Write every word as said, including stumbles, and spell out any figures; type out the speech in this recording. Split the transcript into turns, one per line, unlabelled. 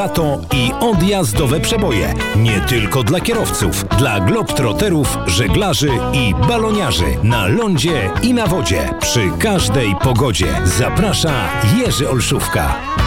Lato i odjazdowe przeboje. Nie tylko dla kierowców, dla globtroterów, żeglarzy i baloniarzy. Na lądzie i na wodzie. Przy każdej pogodzie. Zaprasza Jerzy Olszówka.